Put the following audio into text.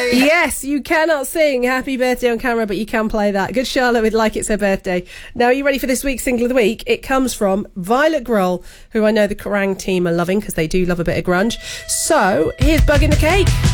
Yes, you cannot sing Happy Birthday on camera, but you can play that. Good Charlotte with Like It's Her Birthday. Now, are you ready for this week's Single of the Week? It comes from Violet Grohl, who I know the Kerrang team are loving because they do love a bit of grunge. So, here's Bug in the Cake.